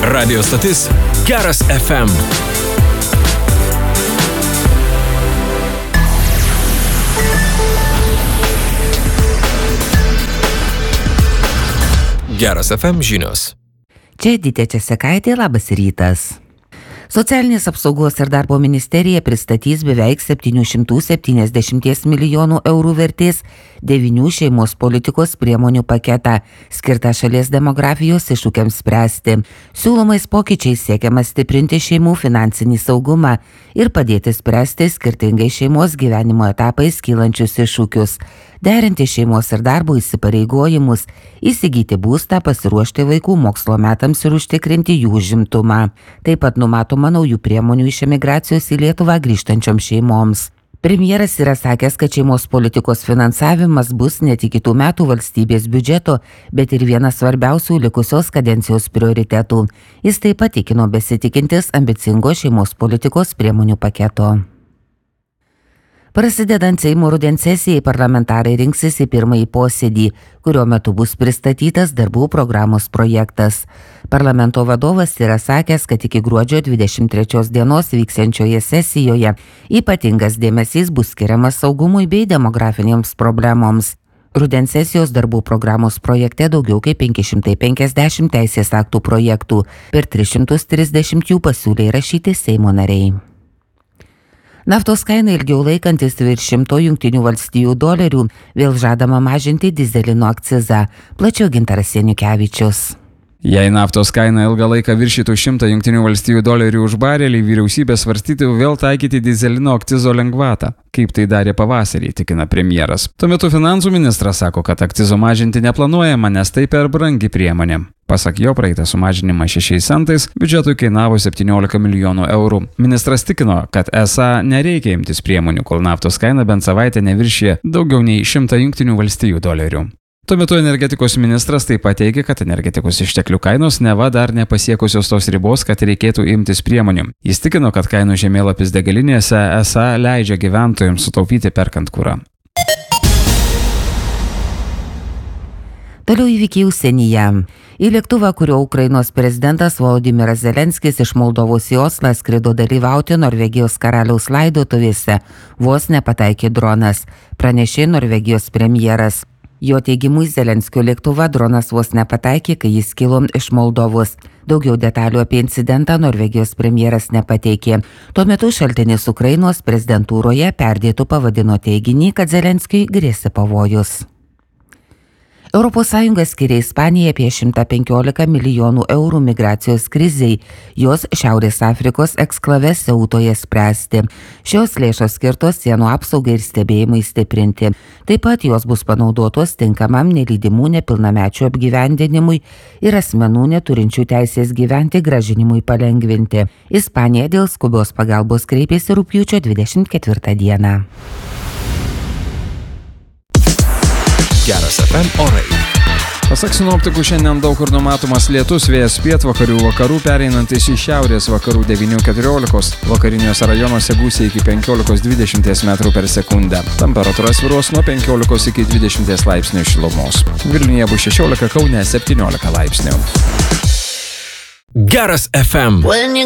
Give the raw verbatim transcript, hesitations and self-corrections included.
Radio stotis Geras F M. Geras F M žinios. Čia Edita Česekaitė, labas rytas. Socialinės apsaugos ir darbo ministerija pristatys beveik septyni šimtai septyniasdešimt milijonų eurų vertės devynių šeimos politikos priemonių paketą, skirtą šalies demografijos iššūkiams spręsti. Siūlomais pokyčiais siekiama stiprinti šeimų finansinį saugumą ir padėti spręsti skirtingai šeimos gyvenimo etapais kylančius iššūkius, derinti šeimos ir darbo įsipareigojimus, įsigyti būstą, pasiruošti vaikų mokslo metams ir užtikrinti jų užimtumą. Taip pat numatoma naujų priemonių iš emigracijos į Lietuvą grįžtančioms šeimoms. Premjeras yra sakęs, kad šeimos politikos finansavimas bus ne tik kitų metų valstybės biudžeto, bet ir vienas svarbiausių likusios kadencijos prioritetų. Jis taip pat tikino besitikintis ambicingo šeimos politikos priemonių paketo. Prasidedant Seimo rudens sesijai, parlamentarai rinksis į pirmąjį posėdį, kurio metu bus pristatytas darbų programos projektas. Parlamento vadovas yra sakęs, kad iki gruodžio dvidešimt trečios dienos vyksiančioje sesijoje ypatingas dėmesys bus skiriamas saugumui bei demografinėms problemoms. Rudens sesijos darbų programos projekte daugiau kaip penki šimtai penkiasdešimt teisės aktų projektų, per tris šimtus trisdešimt jų pasiūlė įrašyti Seimo nariai. Naftos kaina ilgiau laikantis virš šimto jungtinių valstijų dolerių, vėl žadama mažinti dyzelino akcizą. Plačiau Gintaras Janukevičius. Jei naftos kaina ilgą laiką viršytų šimtą jungtinių valstijų dolerių už barelį, vyriausybė svarstytų vėl taikyti dyzelino akcizo lengvatą, kaip tai darė pavasarį, tikina premjeras. Tuo metu finansų ministras sako, kad akcizo mažinti neplanuojama, nes tai per brangi priemonė. Pasak jo, praeitą sumažinimą šešiais centais biudžetui kainavo septyniolika milijonų eurų. Ministras tikino, kad esą nereikia imtis priemonių, kol naftos kaina bent savaitę neviršė daugiau nei šimtą jungtinių valstijų dolerių. Tuo metu energetikos ministras taip pat teigia, kad energetikos išteklių kainos neva dar nepasiekusios tos ribos, kad reikėtų imtis priemonių. Jis tikino, kad kainų žemėlapis degalinėse esą leidžia gyventojams sutaupyti perkant kurą. Toliau įvykiai užsienyje. Į lėktuvą, kurio Ukrainos prezidentas Volodymyras Zelenskis iš Moldovos į Oslą skrido dalyvauti Norvegijos karaliaus laidotuvėse, vos nepataikė dronas, pranešė Norvegijos premjeras. Jo teigimu, į Zelenskio lėktuvą dronas vos nepataikė, kai jis kilo iš Moldovos. Daugiau detalių apie incidentą Norvegijos premjeras nepateikė. Tuo metu šaltinis Ukrainos prezidentūroje perdėtų pavadino teiginį, kad Zelenskiui grėsė pavojus. Europos Sąjunga skiria Ispanijai apie šimtą penkiolika milijonų eurų migracijos krizei, jos Šiaurės Afrikos eksklave Seutoje spręsti. Šios lėšos skirtos sienų apsaugai ir stebėjimui stiprinti. Taip pat jos bus panaudotos tinkamam nelydimų nepilnamečių apgyvendinimui ir asmenų neturinčių teisės gyventi grąžinimui palengvinti. Ispanija dėl skubios pagalbos kreipėsi rugpjūčio dvidešimt ketvirtą dieną. Geras F M orai. Pasak sinoptikų, šiandien daug kur numatomas lietus, vėjas pietvakarių vakarų pereinantis į šiaurės vakarų devynių keturiolikos, vakariniuose rajonuose gūsiai iki penkiolikos dvidešimt metrų per sekundę. Temperatūra svyruos nuo penkiolikos iki dvidešimties laipsnių šilumos. Vilniuje bus šešiolika, Kaune septyniolika laipsnių. Geras F M.